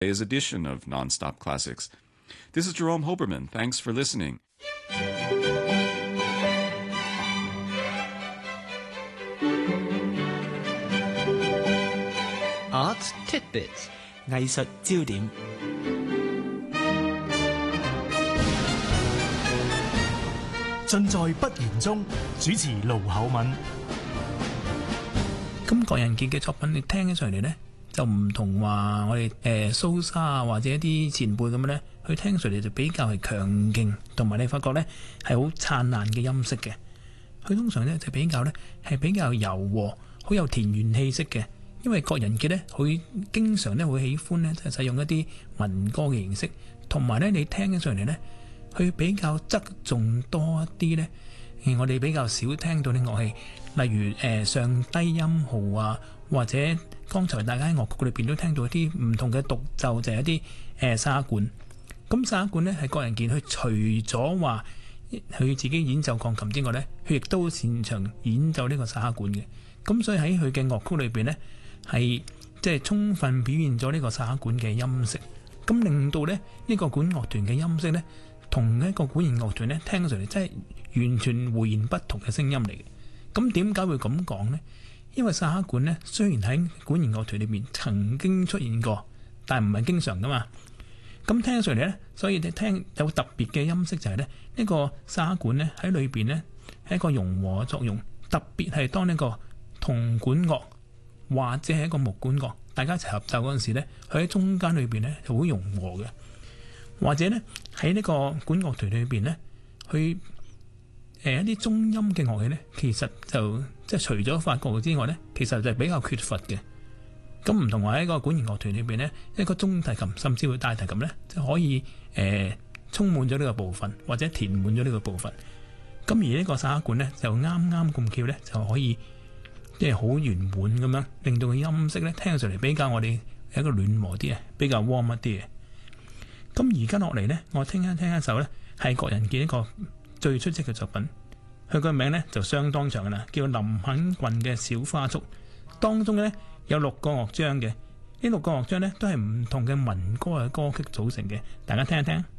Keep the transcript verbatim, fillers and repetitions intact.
Today's edition of Nonstop Classics. This is Jerome Hoberman. Thanks for listening. Art Tidbits 藝術焦點， 盡在不言中。主持盧厚敏。 咁郭人傑嘅作品，你聽起上嚟呢，就唔同話我哋誒蘇莎啊，或者一啲前輩咁樣呢，佢聽上嚟就比較係強勁，同埋你發覺呢係好燦爛嘅音色嘅。佢通常呢就比較呢係比較柔和，好有田園氣息嘅。因為郭人傑呢，佢經常呢會喜歡呢就使用一啲民歌嘅形式，同埋呢你聽起上嚟呢，佢比較側重多一啲呢。我哋比較少聽到啲樂器，例如誒、呃、上低音號啊，或者剛才大家喺樂曲裏邊都聽到一啲唔同嘅獨奏，就係、是、一啲誒沙管。咁沙管呢係郭人傑，佢除咗話佢自己演奏鋼琴之外呢，佢亦都擅長演奏呢個沙管嘅。咁所以喺佢嘅樂曲裏邊呢，係即係充分表現咗呢個沙管嘅音色，咁令到咧呢、呢個管樂團嘅音色呢，同一個管弦樂團呢聽上嚟真係完全迥然不同嘅聲音嚟嘅。咁點解會咁講呢？因為沙管呢，雖然喺管弦樂團裏面曾經出現過，但係唔係經常噶嘛。咁聽上嚟呢，所以你聽有特別嘅音色就係咧，呢、呢個沙管呢喺裏邊呢係一個融和嘅作用，特別係當呢個銅管樂或者係一個木管樂，大家一齊合奏嗰陣時咧，佢喺中間裏邊呢就好融和嘅。或者呢，喺呢個管樂團裏邊呢，佢誒一啲中音嘅樂器呢，其實就即係除咗法國之外呢，其實就係比較缺乏嘅。咁唔同話喺個管弦樂團裏邊呢，一個中提琴甚至乎大提琴呢，就可以誒、呃、充滿咗呢個部分，或者填滿咗呢個部分。咁而呢個沙管呢，就啱啱咁巧呢，就可以即係好圓滿咁樣，令到個音色呢聽上嚟比較我哋係一個暖和啲嘅，比較 warm 一啲嘅。咁而家落嚟呢，我聽一聽一首呢，係郭人傑一個最出色嘅作品。佢個名呢就相當長噶啦，叫林肯郡嘅小花束。當中呢有六個樂章嘅，呢六個樂章呢都係唔同嘅民歌嘅歌曲組成嘅。大家聽一聽。